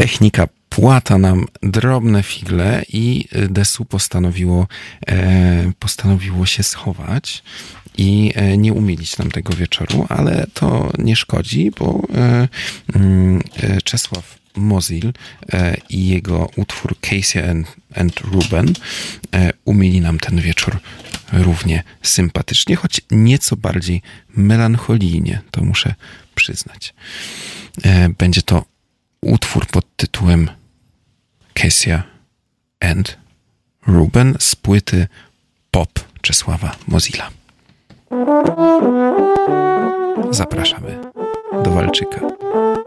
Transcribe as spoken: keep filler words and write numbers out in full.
technika płata nam drobne figle i Desu postanowiło, e, postanowiło się schować i e, nie umilić nam tego wieczoru, ale to nie szkodzi, bo e, e, Czesław Mozil e, i jego utwór Casey and, and Ruben e, umili nam ten wieczór równie sympatycznie, choć nieco bardziej melancholijnie, to muszę przyznać. E, będzie to utwór pod tytułem Casey and Ruben z płyty Pop Czesława Mozila. Zapraszamy do Walczyka.